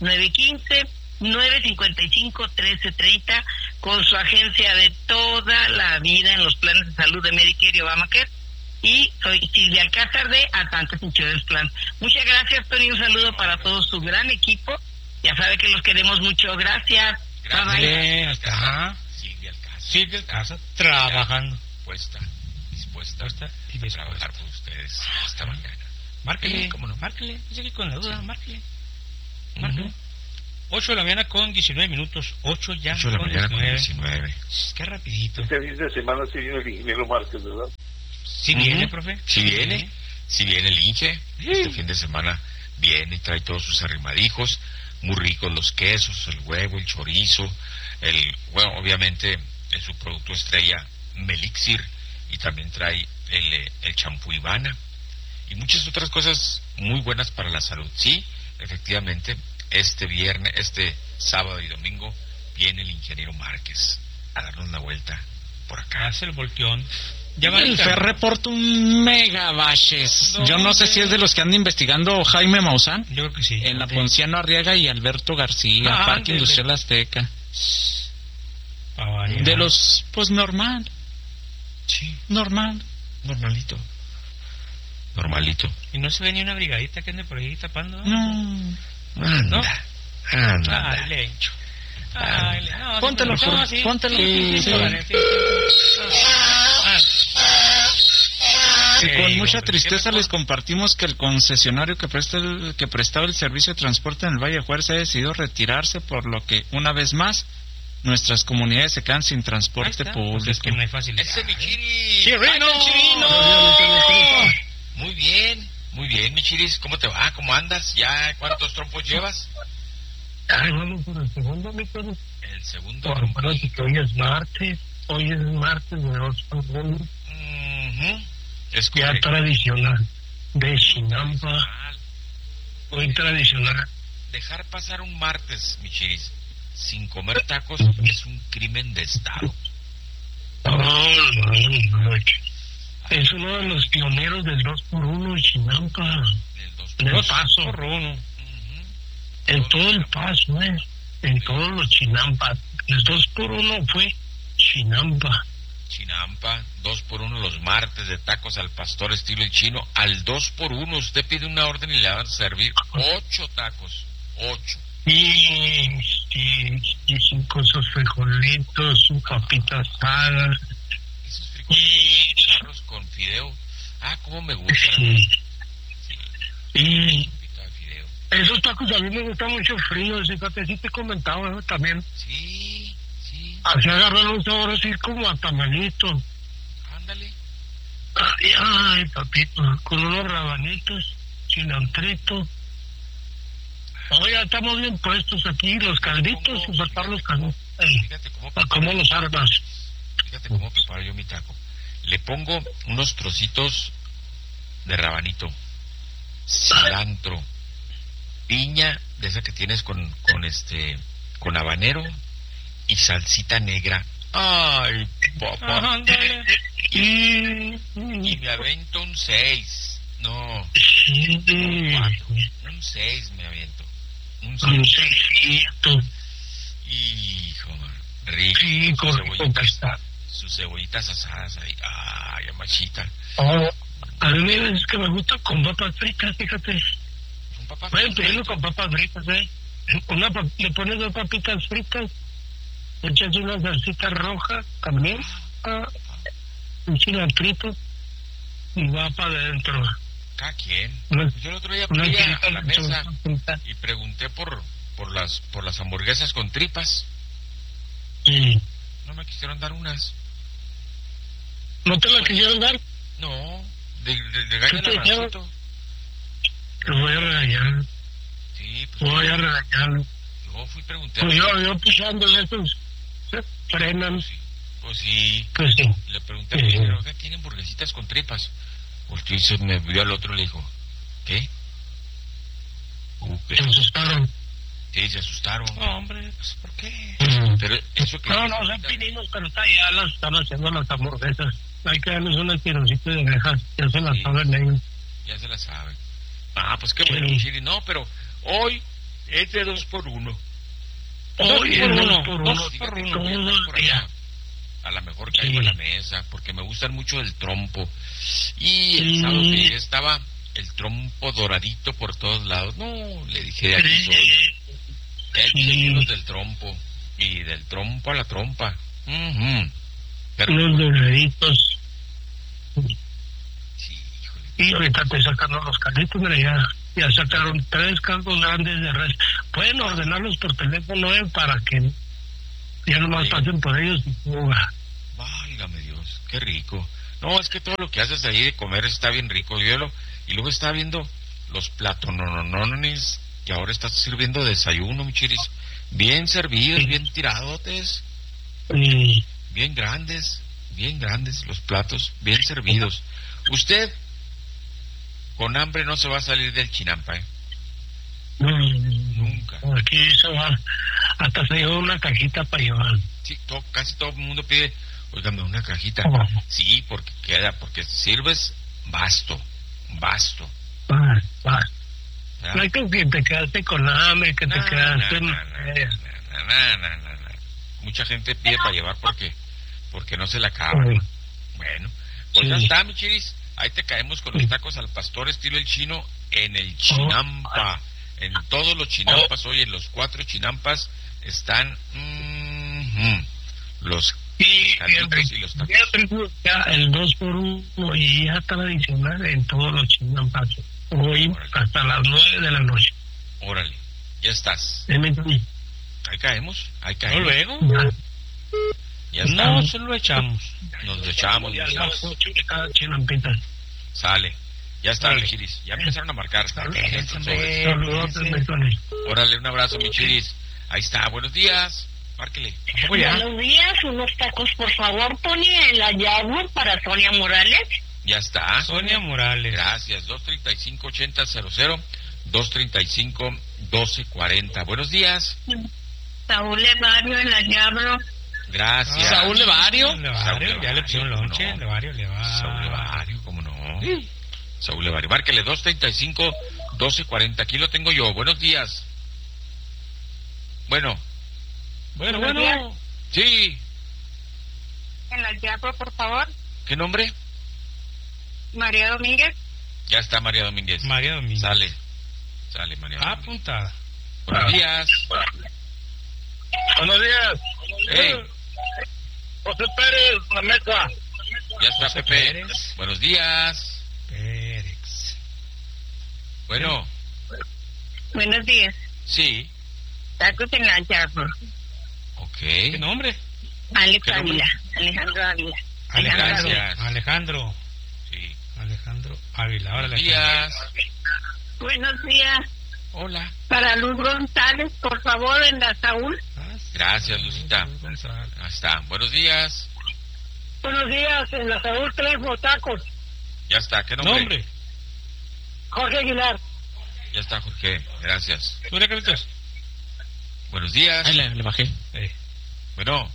915-955-1330, con su agencia de toda la vida en los planes de salud de Medicare y Obamacare. Y soy Silvia Alcázar de Atlantis Insurance Plan. Muchas gracias, Tony, un saludo para todo su gran equipo. Ya sabe que los queremos mucho. Gracias. Bye. Hasta Silvia Alcázar trabajando. Dispuesta a trabajar por ustedes esta mañana. Márquele, ¿cómo no? Márquele, sigue con la duda, márquele. 8 de la mañana con 19 minutos. 8 de la mañana con 19. Qué rapidito. Este fin de semana sí viene el ingeniero Márquez, ¿verdad? Sí viene, profe. Sí viene el Inge. Este fin de semana viene y trae todos sus arrimadijos. Muy ricos los quesos, el huevo, el chorizo. Obviamente en su producto estrella Melixir. Y también trae el champú Ivana. Y muchas otras cosas muy buenas para la salud. Sí, efectivamente. Este sábado y domingo viene el ingeniero Márquez a darnos una vuelta por acá. Hace el volteón. El Fer reporta un mega baches. Yo no sé si es de los que anda investigando Jaime Maussan. Yo creo que sí. En la Ponciano Arriaga y Alberto García, Parque Industrial Azteca. De los, pues normal. Sí. Normalito. ¿Y no se ve ni una brigadita que ande por ahí tapando? No. Anda. Lencho. Póntelo. Con mucha tristeza les compartimos que el concesionario que prestaba el servicio de transporte en el Valle de Juárez ha decidido retirarse, por lo que una vez más nuestras comunidades se quedan sin transporte público. Pues es que no hay facilidad. ¡Ese mi Chiri! ¡Chirino! Muy bien, mi Chiris. ¿Cómo te va? ¿Cómo andas? ¿Ya cuántos trompos llevas? Vamos por el segundo, mi perro. El segundo. Bueno, que hoy es martes de 2 por 1. Es ya tradicional. De Chinampa. Muy tradicional. Dejar pasar un martes, mi Chiris, sin comer tacos es un crimen de Estado. No. Es uno de los pioneros del 2x1 en Chinampa. En el Paso. 2x1. En todo el Paso, en todos los Chinampas. El 2x1 fue Chinampa. 2x1 los martes de tacos al pastor estilo el chino. Al 2x1 usted pide una orden y le van a servir 8 tacos. 8. Y 5 esos frijolitos, su papita asada. Esos frijolitos con fideo. Cómo me gustan. Y esos tacos a mí me gustan mucho fríos, fíjate, sí te comentaba también. Sí. Así agarran un sabor así como a tamalito. Ándale. Ay, papito, con unos rabanitos, cilantrito. Ya estamos bien puestos aquí, los calditos, y faltar los calditos. Fíjate cómo los armas. Fíjate cómo preparo yo mi taco. Le pongo unos trocitos de rabanito, cilantro, piña, de esa que tienes con habanero, y salsita negra. Ay, papá. Y me avento un 6. No. Un 4. Un 6 me aviento. Un 6. Hijo, rico. Sí, sus cebollitas asadas ahí. Ay, machita. A mí es que me gusta con papas fritas, fíjate. ¿Con papas fritas? Pueden pedirlo con papas fritas, le pones 2 papitas fritas, echas una salsita roja también, un cilantrito, y va para adentro. ¿Cada quien? Yo el otro día fui a la mesa y pregunté por las hamburguesas con tripas. Sí. No me quisieron dar unas. ¿No te las quisieron dar? No, de gallo al arrancito. Lo voy a regañar. Sí, pues. Voy a regañarlo. Yo fui pregunté. Pues yo pusándole esos, se frenan. Pues sí. Pues sí. Le pregunté, pero ¿tienen hamburguesitas con tripas? Porque se me vio al otro y le dijo, ¿qué? Se asustaron. Sí, se asustaron. No, hombre, pues ¿por qué? Pero eso que... No, son pininos, pero ya las están haciendo las hamburguesas. Hay que darles un tironcito de orejas. Ya se las saben ellos. Ya se las saben. Pues qué bueno, Chiri. No, pero hoy es de 2x1. Hoy es 2x1. Por allá. A lo mejor caigo en la mesa, porque me gustan mucho el trompo. Y el sábado que llegué estaba el trompo doradito por todos lados. No, le dije, de aquí soy. Los del trompo. Y del trompo a la trompa. Los doraditos. Sí, híjole. Y ahorita estoy sacando los calitos, mira, Ya sacaron 3 campos grandes de res. Pueden ordenarlos por teléfono para que ya nomás pasen por ellos y jugar. Válgame Dios, qué rico. No, es que todo lo que haces ahí de comer está bien rico. Y luego estaba viendo los platononones que ahora estás sirviendo desayuno, mi chiris. Bien servidos, bien tiradotes. Bien grandes los platos, bien servidos. Usted con hambre no se va a salir del Chinampa, Nunca. Aquí se va, hasta se lleva una cajita para llevar. Sí, casi todo el mundo pide, óigame, una cajita. Sí, porque sirves basto. No hay que te quedaste con hambre, que te quedaste... No. Mucha gente pide para llevar porque no se la acaba. Bueno, pues ya está, mi chiris. Ahí te caemos con los tacos al pastor estilo el chino en el Chinampa. En todos los Chinampas, hoy en los 4 Chinampas están los calitos y los tacos. Ya el 2x1 y ya está adicional en todos los Chinampas. Hoy hasta las 9 de la noche. Órale, ya estás. Ahí caemos. ¿No luego? Ya está. No, solo lo echamos. Nos lo echamos. Ya las 8 de cada Chinampita. Sale. Ya está, mi chiris. Ya empezaron a marcar. Órale, un abrazo, mi chiris. Ahí está, buenos días. Márquele. Buenos días, unos tacos, por favor, Tony, en la Jaguar para Sonia Morales. Ya está. Sonia Morales. Gracias. 235-8000, 235-1240. Buenos días. Saúl Levario en la Jaguar. Gracias. Saúl Levario. Ya le pusieron lonche. Levario. Saúl Levario, ¿cómo no? Sí. Saúl Levario. Márquele 235-1240. Aquí lo tengo yo. Buenos días. Bueno. Sí. En la Jaguar, por favor. ¿Qué nombre? María Domínguez. Ya está María Domínguez. María Domínguez. Sale María Domínguez. Apuntada. Buenos días. Buenos días. Hey. José Pérez, la mesa. Ya está José Pepe. Pérez. Buenos días. Pérez. Bueno. Buenos días. Sí. Tacos en la Jaguar. Ok. ¿Qué nombre? Alex Ávila. Alejandro Ávila. Alejandro. Sí. Alejandro Ávila. Ahora Buenos días. Buenos días. Hola. Para Luz González, por favor, en la Saúl. Gracias, Lucita. Ahí está. Buenos días. Buenos días, en la Saúl tenemos tacos. Ya está. ¿Qué nombre? Jorge Aguilar. Ya está, Jorge. Gracias. ¿Tú le Carlitos? Buenos días. Ahí le bajé. Bueno.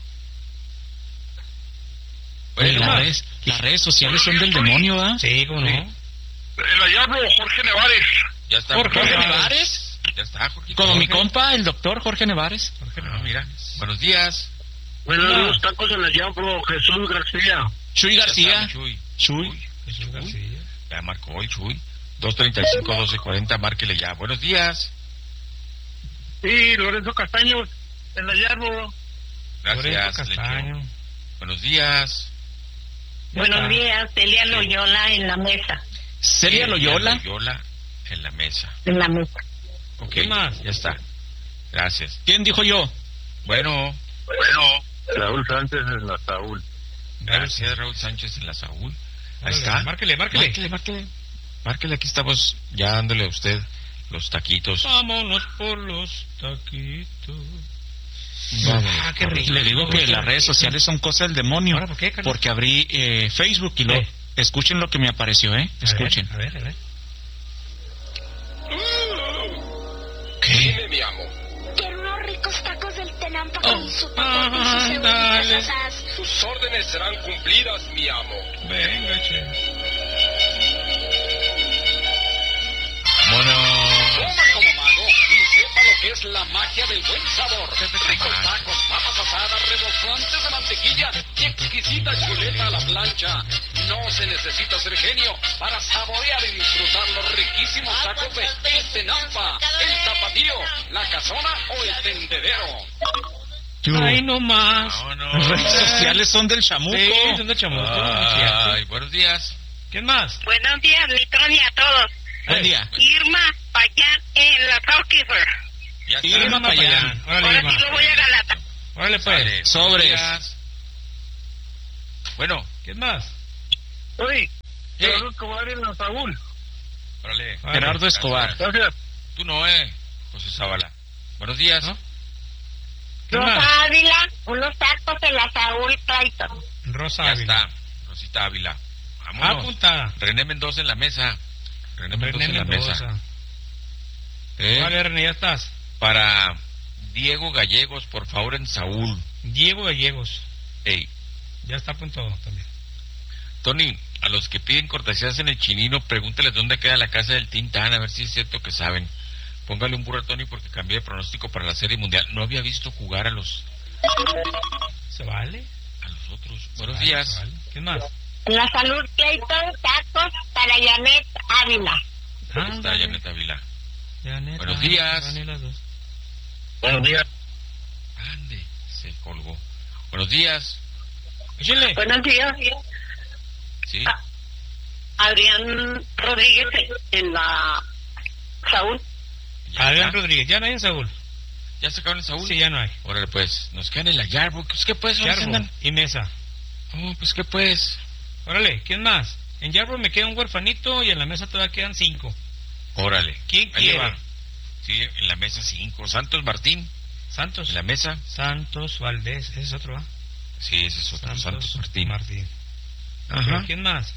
Oye, las redes sociales son del demonio, ¿verdad? Sí, ¿cómo no? Sí. La llamo Jorge Nevares. Ya está. Jorge Nevares. Ya está, Jorge. Como mi compa, el doctor Jorge Nevares. Mira. Buenos días. Buenos tacos en la llamo Jesús García. Chuy García. Jesús García. Ya marcó el Chuy. 235-1240, márquele ya. Buenos días. Sí, Lorenzo Castaño, en la llamo. Gracias, Castaño. Buenos días. Buenos días, Celia Loyola en la mesa. Celia Loyola en la mesa. En la mesa. Ok, más? Ya está. Gracias. ¿Quién dijo yo? Bueno. Raúl Sánchez en la Saúl. Gracias, Raúl Sánchez en la Saúl. Ahí está. Márquele. Márquele, aquí estamos ya dándole a usted los taquitos. Vámonos por los taquitos. Qué rico. Le digo que las redes sociales son cosas del demonio. ¿Por qué, Carlos? Porque abrí Facebook y escuchen lo que me apareció, Escuchen. A ver. ¿Qué? Dime, mi amo. Quiero unos ricos tacos del Tenampa con su papote y su dale. Sus órdenes serán cumplidas, mi amo. Venga, che. Coma como mago y sepa lo que es la magia del buen sabor. Ricos tacos, papas asadas, rebosantes de mantequilla y exquisita chuleta a la plancha. No se necesita ser genio para saborear y disfrutar los riquísimos tacos de El Tenampa, El Tapatío, La Casona o El Tendedero. Ay, no más. Las redes sociales son del chamuco. Sí, son del chamuco. Ay, buenos días. ¿Quién más? Buenos días, Litón, y a todos. Buen día. Irma Popayán en la Southkeeper. Irma Payán. Ahora sí lo voy a Galata. Órale, pues. Sobres. Bueno. ¿Quién más? Oye, Gerardo Escobar en la Saúl. Órale. Gerardo Escobar. Gracias. Tú no, José Zavala. Buenos días. ¿No? Rosa Ávila, unos tacos en la Saúl Clayton. Rosa ya Ávila. Está. Rosita Ávila. Vámonos. Apunta. René Mendoza en la mesa. René Mendoza en la mesa. Vale, René, ya estás. Para Diego Gallegos, por favor, en Saúl. Diego Gallegos. Ey. Ya está apuntado también. Tony, a los que piden cortesías en el Chinino, pregúntales dónde queda la casa del Tintán, a ver si es cierto que saben. Póngale un burro a Tony porque cambié de pronóstico para la Serie Mundial. No había visto jugar a los... ¿Se vale? A los otros. Buenos días. Vale. ¿Qué más? La Salud Clayton, tacos para Janet Ávila. Está Janet Ávila. Janet, buenos días. Buenos días. Ande, se colgó. Buenos días. Échale. Buenos días. Sí. Adrián Rodríguez en la Saúl. Adrián Rodríguez, ya no hay en Saúl. ¿Ya sacaron el Saúl? Sí, ya no hay. Órale, pues, nos quedan en la Yarbrough. ¿Qué pues? Yarbrough y Mesa. Oh, pues, ¿qué pues? Órale, ¿quién más? En Yarbrough me queda un huerfanito y en la mesa todavía quedan 5. Órale. ¿Quién quiere? Va. Sí, en la mesa 5. Santos Martín. Santos. En la mesa. Santos Valdés, ese es otro, ¿ah? Sí, ese es otro. Santos Martín. Ajá. ¿Quién más?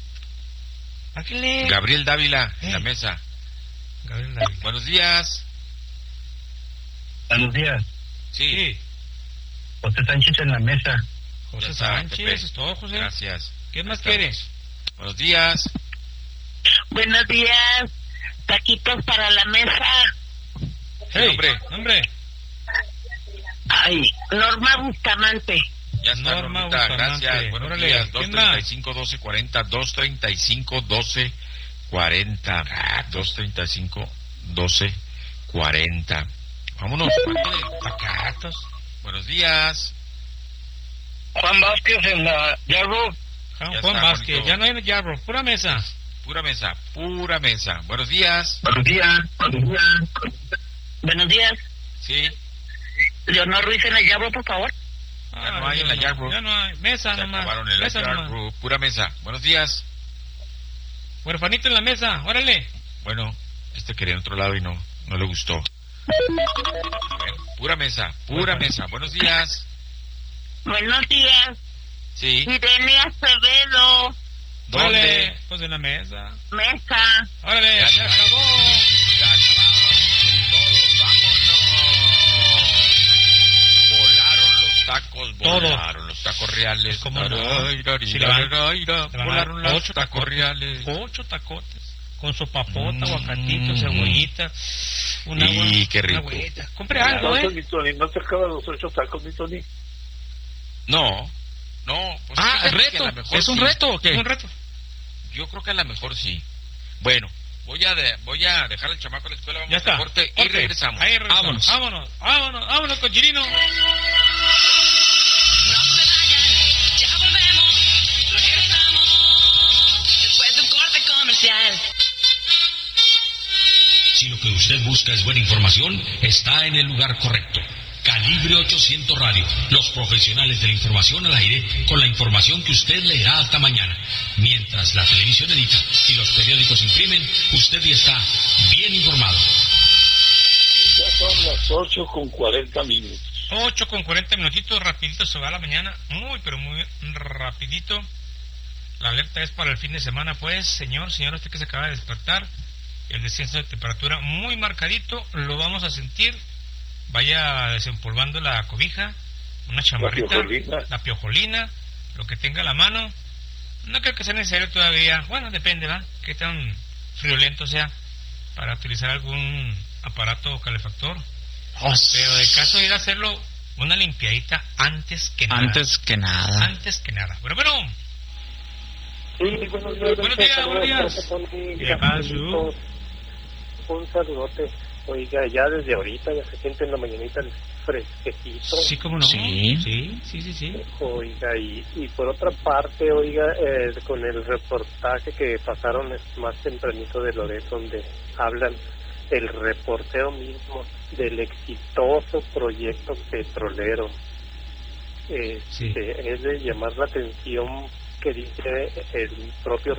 Gabriel Dávila, en la mesa. Gabriel Dávila. Buenos días. Buenos días. Sí. José Sánchez en la mesa. José Sánchez, es todo, José. Gracias. ¿Qué más quieres? Buenos días. Buenos días. Taquitos para la mesa. Hey, nombre. Ay, Norma Bustamante. Ya está, Norma Normita, Bustamante. gracias. Buenos Órale, días. 235-1240, 235-1240. 235-1240. Vámonos. Tacatos. Buenos días. Juan Vázquez en la Yarbrough. Juan Vázquez, bonito. Ya no hay en Yarbrough. Pura mesa. Pura mesa, pura mesa. Buenos días. Buenos días. Buenos días. Sí. Leonor Ruiz en la Yarbrough, por favor. Ya no hay en la Yarbrough. Ya no hay. Mesa se nomás. Acabaron en la Yarbrough. Pura mesa. Buenos días. Huerfanito en la mesa. Órale. Bueno, quería en otro lado y no le gustó. A ver, pura mesa, pura mesa. Buenos días. Buenos días. Sí. Irene Acevedo. ¿Dónde? Pues en la mesa. Mesa. Órale, ya acabó. Ya acabaron. Todos, vámonos. Volaron los tacos, volaron los tacos reales. ¿Cómo no? Volaron los tacos reales. 8 tacotes. Con su papota, aguacatito, cebollita. Y qué rico. Compre algo, ¿No te acaban los 8 tacos, mi Tony? No. Pues el reto. ¿Es un reto o qué? Es un reto. Yo creo que a lo mejor sí. Bueno, voy a dejar al chamaco a la escuela, vamos a corte y regresamos. Ahí regresamos. Vámonos con Chirino. No se vayan, ya volvemos, regresamos después de un corte comercial. Si lo que usted busca es buena información, está en el lugar correcto. Calibre 800 Radio, los profesionales de la información al aire, con la información que usted leerá hasta mañana. Mientras la televisión edita y los periódicos imprimen, usted ya está bien informado. Ya son las 8:40. 8:40 minutitos, rapidito se va a la mañana, muy rapidito. La alerta es para el fin de semana, pues, señora, usted que se acaba de despertar, el descenso de temperatura muy marcadito, lo vamos a sentir. Vaya desempolvando la cobija, una chamarrita, la piojolina, lo que tenga a la mano. No creo que sea necesario todavía, bueno, depende, ¿va? Qué tan friolento sea para utilizar algún aparato calefactor. Pero de caso de ir a hacerlo, una limpiadita antes que nada. Bueno. Sí, buenos días. ¿Qué pasó? Un saludote. Oiga, ya desde ahorita ya se siente en la mañanita el fresquecito. Sí, cómo no. Sí. Oiga, y por otra parte, oiga, con el reportaje que pasaron más tempranito de Loreto, donde hablan el reportero mismo del exitoso proyecto petrolero. Es de llamar la atención que dice el propio